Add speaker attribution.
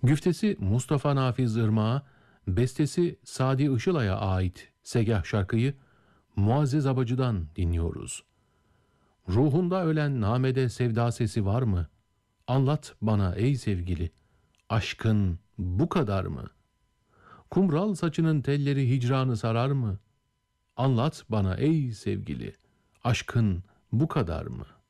Speaker 1: Güftesi Mustafa Nafiz Irmak'a, bestesi Sadi Işılay'a ait Segah şarkıyı Muazzez Abacı'dan dinliyoruz. Ruhunda ölen namede sevda sesi var mı? Anlat bana ey sevgili, aşkın bu kadar mı? Kumral saçının telleri hicranı sarar mı? Anlat bana ey sevgili, aşkın bu kadar mı?